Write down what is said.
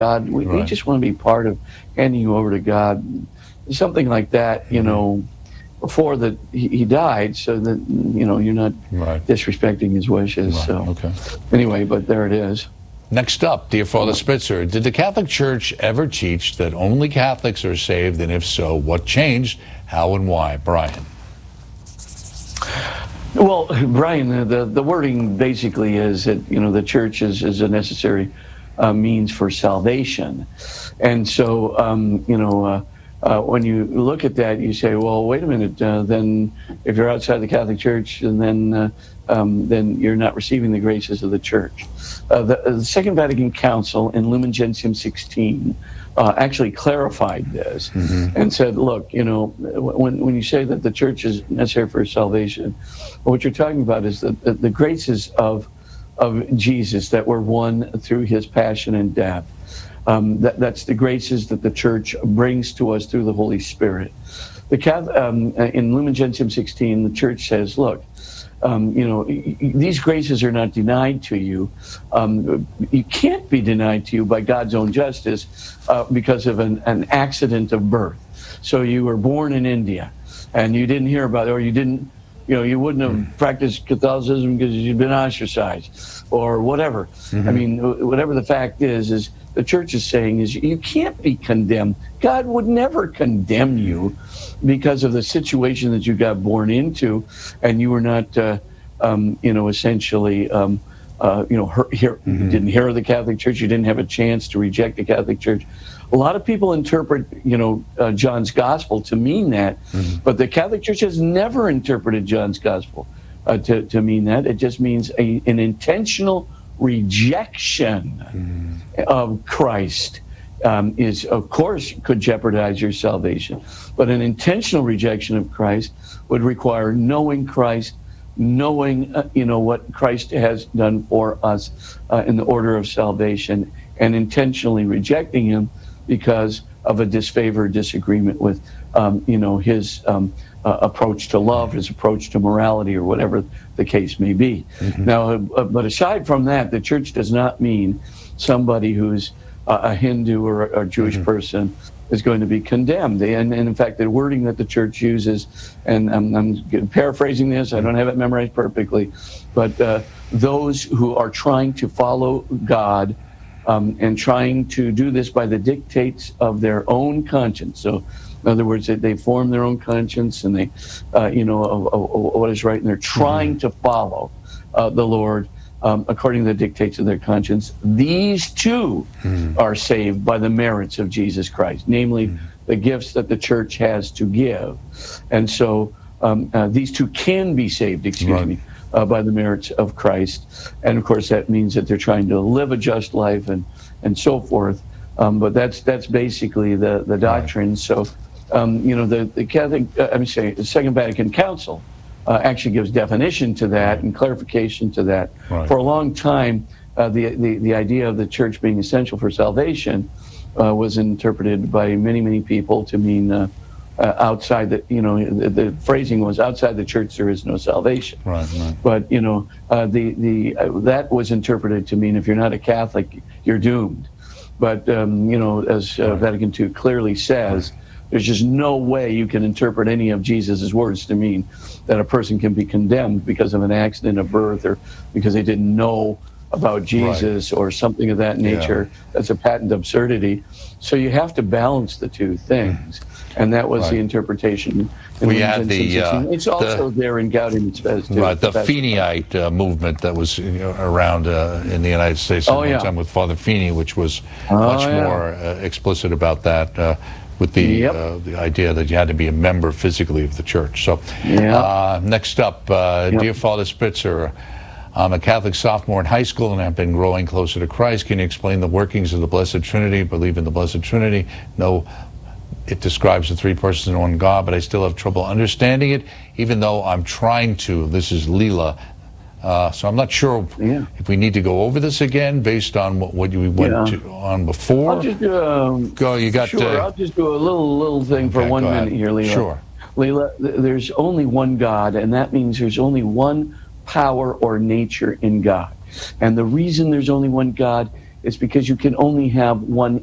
God. We just want to be part of handing you over to God. Something like that, before he died, so that, you're not disrespecting his wishes. Right. So Okay. Anyway, but there it is. Next up, dear Father Spitzer, did the Catholic Church ever teach that only Catholics are saved? And if so, what changed, how, and why? Brian. Well, Brian, the wording basically is that, the church is a necessary means for salvation. And so, when you look at that, you say, well, wait a minute, then if you're outside the Catholic Church, and then you're not receiving the graces of the church. The Second Vatican Council in Lumen Gentium 16 actually clarified this and said, look, when you say that the church is necessary for salvation, what you're talking about is the graces of Jesus that were won through his passion and death. That's the graces that the church brings to us through the Holy Spirit. In Lumen Gentium 16, the church says, look, these graces are not denied to you. You can't be denied to you by God's own justice because of an accident of birth. So you were born in India and you didn't hear about it, or you didn't, you wouldn't have practiced Catholicism because you'd been ostracized or whatever. I mean, whatever the fact is the church is saying is you can't be condemned. God would never condemn you because of the situation that you got born into, and you were not, essentially, you didn't hear of the Catholic Church. You didn't have a chance to reject the Catholic Church. A lot of people interpret, John's Gospel to mean that, but the Catholic Church has never interpreted John's Gospel to mean that. It just means an intentional rejection of Christ is, of course, could jeopardize your salvation. But an intentional rejection of Christ would require knowing Christ, knowing, what Christ has done for us in the order of salvation, and intentionally rejecting him because of a disfavor, disagreement with, his approach to love, his approach to morality, or whatever the case may be. Now, but aside from that, the church does not mean somebody who's a Hindu or a Jewish person is going to be condemned. And in fact, the wording that the church uses, and I'm paraphrasing this, I don't have it memorized perfectly, but those who are trying to follow God and trying to do this by the dictates of their own conscience. So, in other words, they form their own conscience and they, what is right, and they're trying to follow the Lord according to the dictates of their conscience. These too are saved by the merits of Jesus Christ, namely the gifts that the church has to give. And so these two can be saved, by the merits of Christ. And of course, that means that they're trying to live a just life and so forth. But that's basically the doctrine. So, the Catholic, the Second Vatican Council actually gives definition to that and clarification to that. For a long time, the idea of the church being essential for salvation was interpreted by many people to mean outside the phrasing was outside the church there is no salvation. But that was interpreted to mean if you're not a Catholic, you're doomed. But as Vatican II clearly says, there's just no way you can interpret any of Jesus's words to mean that a person can be condemned because of an accident of birth or because they didn't know about Jesus or something of that nature. That's a patent absurdity. So you have to balance the two things. And that was the interpretation. We had it's also there in Gaudium et Spes too. The Feeneyite movement that was around in the United States at one time with Father Feeney, which was much more explicit about that. With the idea that you had to be a member physically of the church. So next up, dear Father Spitzer, I'm a Catholic sophomore in high school and have been growing closer to Christ. Can you explain the workings of the Blessed Trinity? Believe in the Blessed Trinity. No, it describes the three persons in one God, but I still have trouble understanding it, even though I'm trying to. This is Leela. So I'm not sure if we need to go over this again based on what we went on before. I'll just go. You got. I'll just do a little thing for 1 minute here, Leela. Sure. Leela, there's only one God, and that means there's only one power or nature in God. And the reason there's only one God is because you can only have one